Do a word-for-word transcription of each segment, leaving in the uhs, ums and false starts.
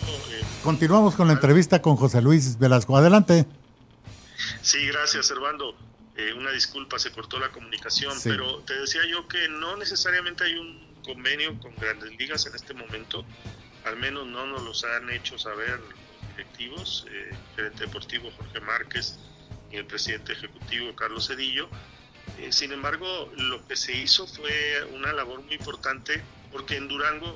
Eh, Continuamos con la entrevista con José Luis Velasco. Adelante. Sí, gracias, Servando. Eh, una disculpa, se cortó la comunicación, sí. Pero te decía yo que no necesariamente hay un convenio con Grandes Ligas en este momento, al menos no nos los han hecho saber los directivos, eh, el gerente deportivo Jorge Márquez y el presidente ejecutivo Carlos Cedillo. Eh, sin embargo, lo que se hizo fue una labor muy importante, porque en Durango,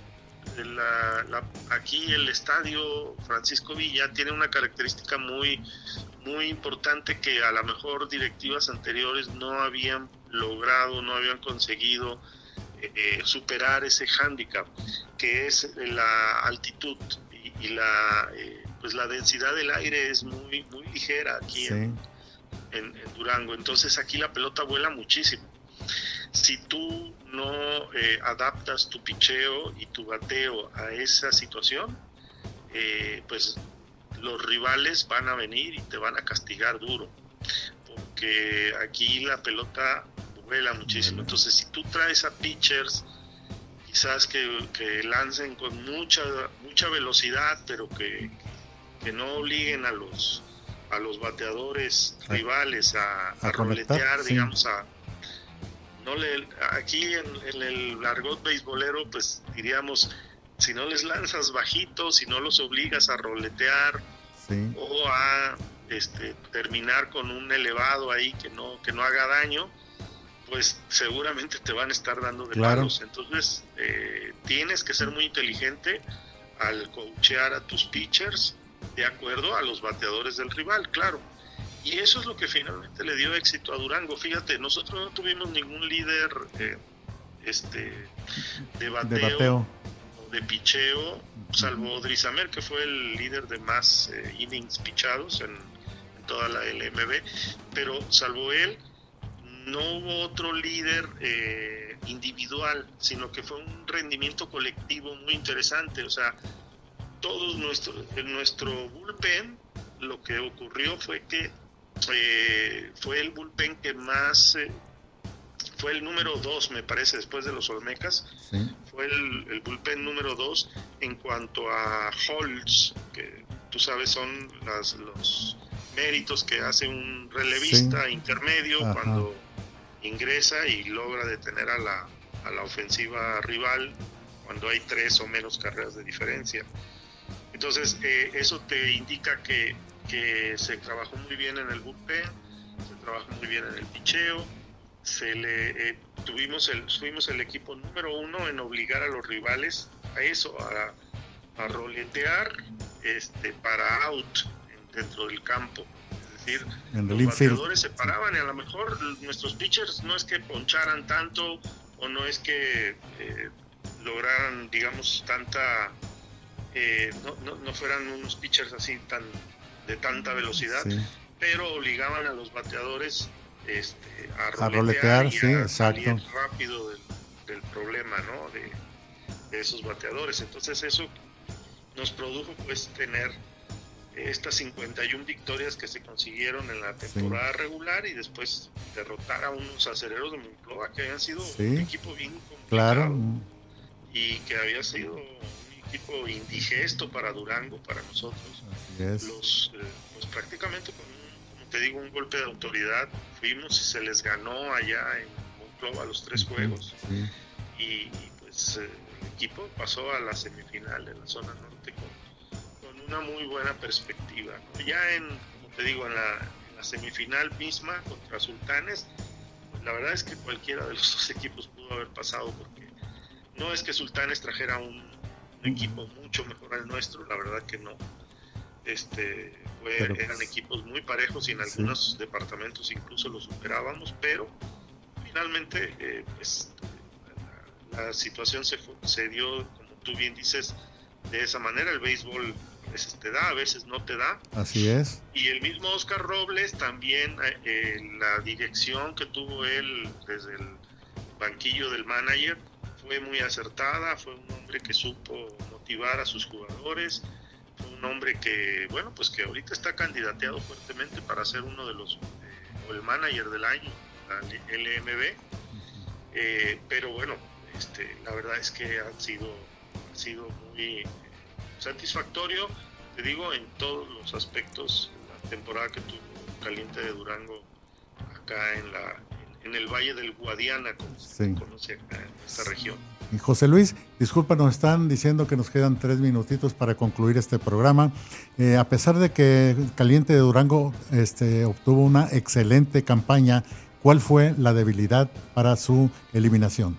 la, la, aquí el estadio Francisco Villa tiene una característica muy, muy importante que a lo mejor directivas anteriores no habían logrado, no habían conseguido eh, superar ese hándicap, que es la altitud y, y la, eh, pues la densidad del aire es muy, muy ligera aquí. Sí. en, En, en Durango, entonces aquí la pelota vuela muchísimo. Si tú no eh, adaptas tu picheo y tu bateo a esa situación, eh, pues los rivales van a venir y te van a castigar duro, porque aquí la pelota vuela muchísimo. Entonces, si tú traes a pitchers quizás que, que lancen con mucha mucha velocidad, pero que, que no obliguen a los a los bateadores a, rivales a, a, a roletear, sí. digamos, a no le aquí en, en el argot beisbolero, pues diríamos, si no les lanzas bajito, si no los obligas a roletear, sí. o a este terminar con un elevado ahí que no que no haga daño, pues seguramente te van a estar dando de claro. palos. Entonces eh, tienes que ser muy inteligente al coachear a tus pitchers de acuerdo a los bateadores del rival, claro. Y eso es lo que finalmente le dio éxito a Durango. Fíjate, nosotros no tuvimos ningún líder eh, este de bateo, de bateo o de picheo, salvo Drizamer, que fue el líder de más eh, innings pichados en, en toda la L M B, pero salvo él, no hubo otro líder eh, individual, sino que fue un rendimiento colectivo muy interesante. O sea, todos nuestro, en nuestro bullpen, lo que ocurrió fue que eh, fue el bullpen que más, eh, fue el número dos, me parece, después de los Olmecas, sí. fue el, el bullpen número dos en cuanto a holds, que tú sabes son las, los méritos que hace un relevista sí. intermedio. Ajá. Cuando ingresa y logra detener a la, a la ofensiva rival cuando hay tres o menos carreras de diferencia. Entonces, eh, eso te indica que, que se trabajó muy bien en el bullpen, se trabajó muy bien en el picheo, se le, eh, tuvimos el, fuimos el equipo número uno en obligar a los rivales a eso, a, a roletear este, para out dentro del campo. Es decir, en los bateadores se paraban y a lo mejor nuestros pitchers no es que poncharan tanto o no es que eh, lograran, digamos, tanta... Eh, no, no, no fueran unos pitchers así tan de tanta velocidad, sí. pero obligaban a los bateadores este, a roletear, a roletear y sí, a salir exacto. rápido del, del problema, ¿no? de, de esos bateadores. Entonces eso nos produjo pues tener estas cincuenta y una victorias que se consiguieron en la temporada sí. regular y después derrotar a unos acereros de Monclova que habían sido sí. un equipo bien complicado, claro. y que había sido tipo indigesto para Durango, para nosotros. Los, eh, pues prácticamente con un, como te digo, un golpe de autoridad fuimos y se les ganó allá en Monclova los tres juegos. Sí. Y, y pues eh, el equipo pasó a la semifinal en la zona norte con, con una muy buena perspectiva, ¿no? Ya en, como te digo, en la, en la semifinal misma contra Sultanes, pues la verdad es que cualquiera de los dos equipos pudo haber pasado, porque no es que Sultanes trajera un equipo mucho mejor al nuestro, la verdad que no. Este, fue, pero, eran equipos muy parejos y en algunos sí. departamentos incluso los superábamos, pero finalmente eh, pues, la, la situación se, se dio, como tú bien dices, de esa manera. El béisbol a veces te da, a veces no te da. Así es. Y el mismo Oscar Robles también, eh, la dirección que tuvo él desde el banquillo del manager fue muy acertada, fue un hombre que supo motivar a sus jugadores, fue un hombre que, bueno, pues que ahorita está candidateado fuertemente para ser uno de los, eh, o el manager del año, la L M B, eh, pero bueno, este, la verdad es que han sido, han sido muy, satisfactorio, te digo, en todos los aspectos. La temporada que tuvo Caliente de Durango acá en la en el Valle del Guadiana, como sí. se conoce acá en esta región. Y José Luis, disculpa, nos están diciendo que nos quedan tres minutitos para concluir este programa. Eh, a pesar de que Caliente de Durango este, obtuvo una excelente campaña, ¿cuál fue la debilidad para su eliminación?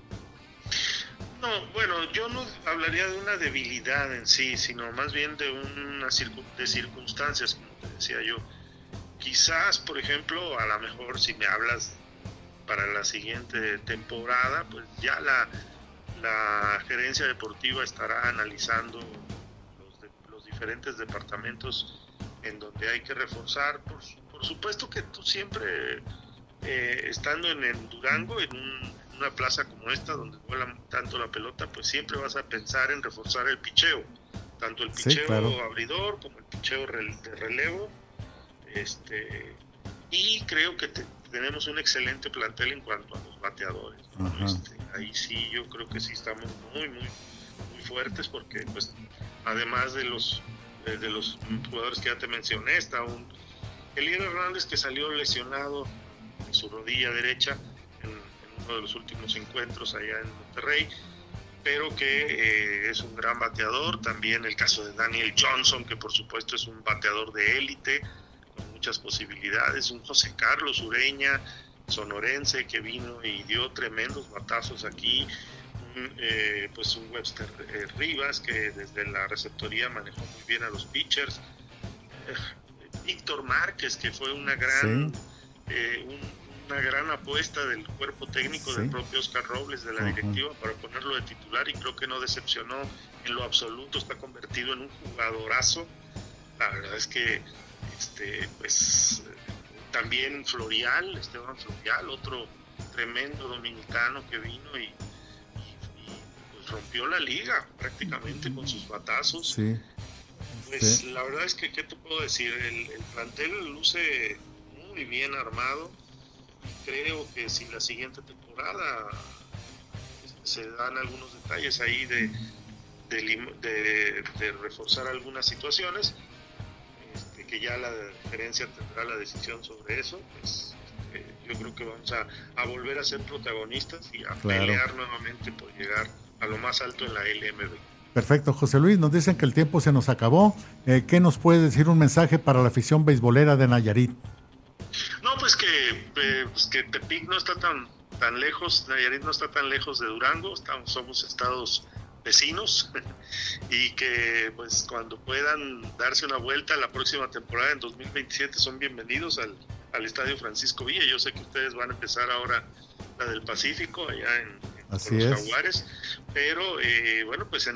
No, bueno, yo no hablaría de una debilidad en sí, sino más bien de una circun- de circunstancias, como te decía yo. Quizás, por ejemplo, a lo mejor si me hablas para la siguiente temporada, pues ya la, la gerencia deportiva estará analizando los, de, los diferentes departamentos en donde hay que reforzar. Por, por supuesto que tú siempre, eh, estando en el Durango, en, un, en una plaza como esta, donde vuela tanto la pelota, pues siempre vas a pensar en reforzar el picheo, tanto el picheo sí, claro. abridor como el picheo de relevo. Este, y creo que te, tenemos un excelente plantel en cuanto a los bateadores. Este, ahí sí, yo creo que sí estamos muy, muy, muy fuertes, porque pues además de los de, de los jugadores que ya te mencioné, está un Elier Hernández, que salió lesionado en su rodilla derecha en, en uno de los últimos encuentros allá en Monterrey, pero que eh, es un gran bateador. También el caso de Daniel Johnson, que por supuesto es un bateador de élite, muchas posibilidades. Un José Carlos Ureña, sonorense, que vino y dio tremendos batazos aquí. Un, eh, pues un Webster eh, Rivas, que desde la receptoría manejó muy bien a los pitchers. Eh, Víctor Márquez, que fue una gran, sí. eh, un, una gran apuesta del cuerpo técnico, sí. del propio Oscar Robles, de la uh-huh. directiva, para ponerlo de titular, y creo que no decepcionó en lo absoluto. Está convertido en un jugadorazo. La verdad es que Este, pues también Florial, Esteban Florial, otro tremendo dominicano que vino y, y, y pues rompió la liga prácticamente con sus batazos. Sí. Pues sí. La verdad es que, ¿qué te puedo decir? El, el plantel luce muy bien armado. Creo que si la siguiente temporada se dan algunos detalles ahí de, de, de, de reforzar algunas situaciones, que ya la gerencia tendrá la decisión sobre eso, pues eh, yo creo que vamos a, a volver a ser protagonistas y a claro. pelear nuevamente por llegar a lo más alto en la L M B. Perfecto, José Luis, nos dicen que el tiempo se nos acabó. Eh, ¿Qué nos puede decir un mensaje para la afición beisbolera de Nayarit? No, pues que, eh, pues que Tepic no está tan, tan lejos, Nayarit no está tan lejos de Durango, estamos, somos estados vecinos, y que pues cuando puedan darse una vuelta la próxima temporada en dos mil veintisiete son bienvenidos al, al Estadio Francisco Villa. Yo sé que ustedes van a empezar ahora la del Pacífico allá en, en con los Jaguares, pero eh, bueno, pues en